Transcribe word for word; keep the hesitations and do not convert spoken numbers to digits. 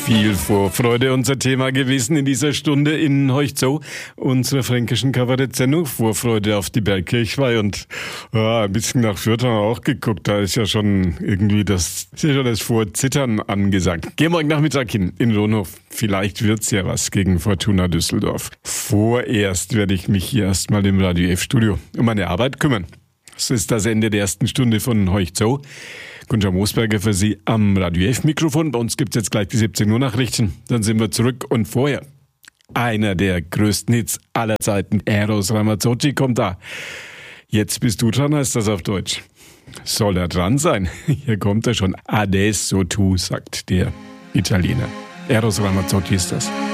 Viel Vorfreude unser Thema gewesen in dieser Stunde in Heuchzow, unserer fränkischen Kabarett-Sendung. Vorfreude auf die Bergkirchweih und ja, ein bisschen nach Fürth haben wir auch geguckt. Da ist ja schon irgendwie das, ist ja schon das Vorzittern angesagt. Gehen wir morgen Nachmittag hin in Ronhof. Vielleicht wird's ja was gegen Fortuna Düsseldorf. Vorerst werde ich mich hier erstmal im Radio F-Studio um meine Arbeit kümmern. Es ist das Ende der ersten Stunde von Heuchzow. Gunter Moosberger für Sie am Radio F-Mikrofon. Bei uns gibt's jetzt gleich die siebzehn Uhr Nachrichten. Dann sind wir zurück und vorher einer der größten Hits aller Zeiten. Eros Ramazzotti kommt da. Jetzt bist du dran, heißt das auf Deutsch. Soll er dran sein? Hier kommt er schon. Adesso tu, sagt der Italiener. Eros Ramazzotti ist das.